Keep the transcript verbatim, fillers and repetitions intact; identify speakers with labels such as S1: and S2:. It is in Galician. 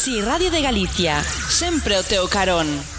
S1: Si Radio de Galicia, sempre o teu carón.